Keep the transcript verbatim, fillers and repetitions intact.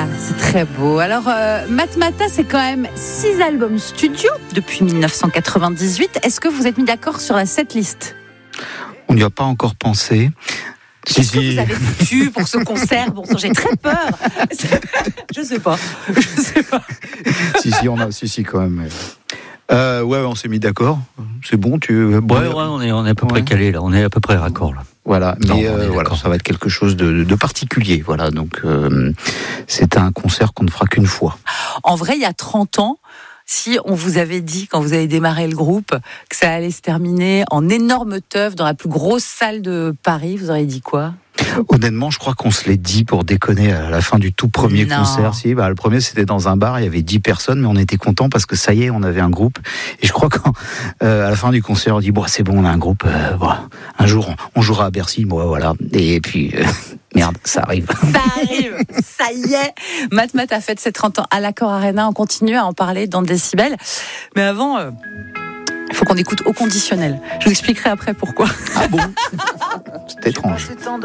Ah, c'est très beau. Alors, euh, Matmata, c'est quand même six albums studio depuis dix-neuf cent quatre-vingt-dix-huit. Est-ce que vous êtes mis d'accord sur la setlist ? On n'y a pas encore pensé. Qu'est-ce si, que si. vous avez foutu pour ce concert ? Bon, j'ai très peur. Je sais pas. Je sais pas. Si, si, on a, si, si, quand même. Euh, ouais, on s'est mis d'accord. C'est bon, tu. Bon, ouais, ouais, on est, on est à peu près ouais. calé là. On est à peu près raccord là. Voilà, mais non, euh, voilà, ça va être quelque chose de, de particulier. Voilà, donc euh, c'est un concert qu'on ne fera qu'une fois. En vrai, il y a trente ans. Si on vous avait dit, quand vous avez démarré le groupe, que ça allait se terminer en énorme teuf dans la plus grosse salle de Paris, vous auriez dit quoi ? Honnêtement, je crois qu'on se l'est dit pour déconner à la fin du tout premier non. concert. Si, bah, le premier, c'était dans un bar, il y avait dix personnes, mais on était contents parce que ça y est, on avait un groupe. Et je crois qu'à euh, la fin du concert, on dit, bon, c'est bon, on a un groupe. Euh, bon, un jour, on, on jouera à Bercy, moi, voilà. Et puis, euh, merde, ça arrive. Ça arrive, ça y est. Matmat a fait ses trente ans à l'Accor Arena. On continue à en parler dans Décibel. Mais avant... Euh... il faut qu'on écoute au conditionnel. Je vous expliquerai après pourquoi. Ah bon ? C'est étrange.